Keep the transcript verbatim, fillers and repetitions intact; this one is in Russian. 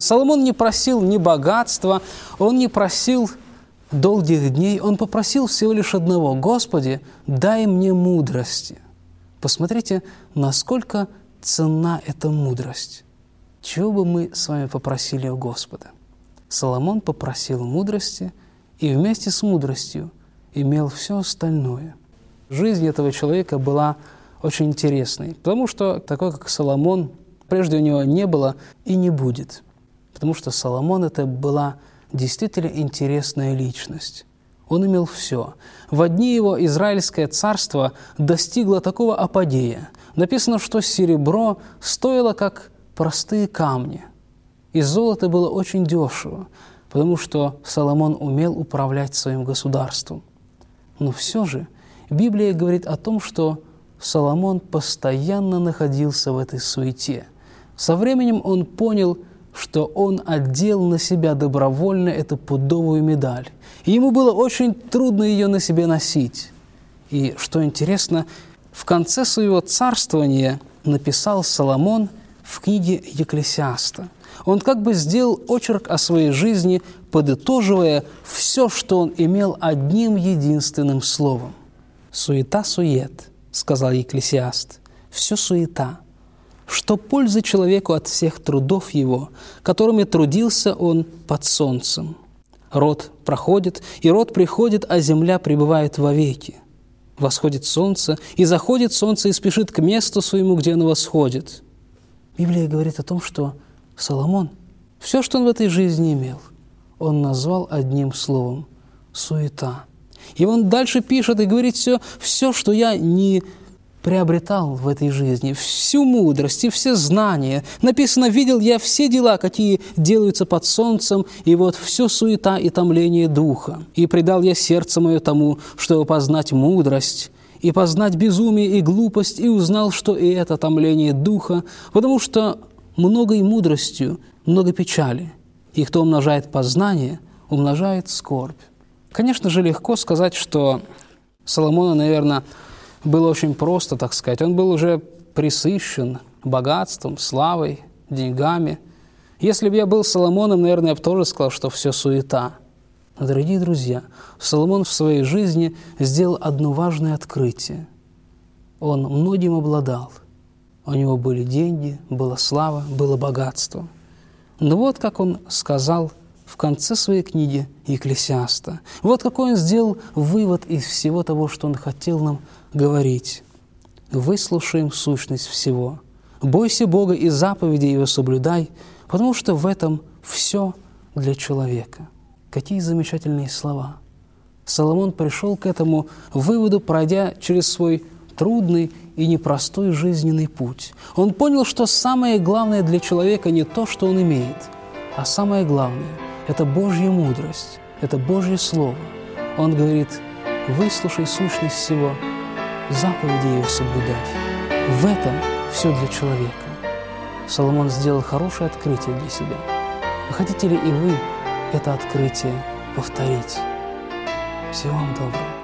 Соломон не просил ни богатства, он не просил долгих дней, он попросил всего лишь одного: «Господи, дай мне мудрости». Посмотрите, насколько ценна эта мудрость. Чего бы мы с вами попросили у Господа? Соломон попросил мудрости и вместе с мудростью имел все остальное. Жизнь этого человека была очень интересной, потому что такой, как Соломон, прежде у него не было и не будет. Потому что Соломон – это была действительно интересная личность. Он имел все. В дни его Израильское царство достигло такого апогея. Написано, что серебро стоило, как простые камни, и золото было очень дешево, потому что Соломон умел управлять своим государством. Но все же Библия говорит о том, что Соломон постоянно находился в этой суете. Со временем он понял, что он одел на себя добровольно эту пудовую медаль. И ему было очень трудно ее на себе носить. И, что интересно, в конце своего царствования написал Соломон в книге Екклесиаста. Он как бы сделал очерк о своей жизни, подытоживая все, что он имел одним единственным словом. «Суета-сует», — сказал Екклесиаст, — «все суета». Что пользы человеку от всех трудов его, которыми трудился он под солнцем? Род проходит, и род приходит, а земля пребывает вовеки. Восходит солнце, и заходит солнце, и спешит к месту своему, где оно восходит. Библия говорит о том, что Соломон, все, что он в этой жизни имел, он назвал одним словом – суета. И он дальше пишет и говорит все, все, что я не приобретал в этой жизни, всю мудрость и все знания. Написано: «Видел я все дела, какие делаются под солнцем, и вот все суета и томление духа. И предал я сердце мое тому, чтобы познать мудрость, и познать безумие и глупость, и узнал, что и это томление духа, потому что много и мудростью, много печали, и кто умножает познание, умножает скорбь». Конечно же, легко сказать, что Соломона, наверное, было очень просто, так сказать. Он был уже пресыщен богатством, славой, деньгами. Если бы я был Соломоном, наверное, я бы тоже сказал, что все суета. Но, дорогие друзья, Соломон в своей жизни сделал одно важное открытие. Он многим обладал. У него были деньги, была слава, было богатство. Но вот как он сказал в конце своей книги Екклесиаста. Вот какой он сделал вывод из всего того, что он хотел нам говорить. «Выслушаем сущность всего. Бойся Бога и заповеди Его соблюдай, потому что в этом все для человека». Какие замечательные слова! Соломон пришел к этому выводу, пройдя через свой трудный и непростой жизненный путь. Он понял, что самое главное для человека не то, что он имеет, а самое главное – это Божья мудрость, это Божье Слово. Он говорит: «Выслушай сущность всего, заповеди Его соблюдай». В этом все для человека. Соломон сделал хорошее открытие для себя. Хотите ли и вы это открытие повторить? Всего вам доброго.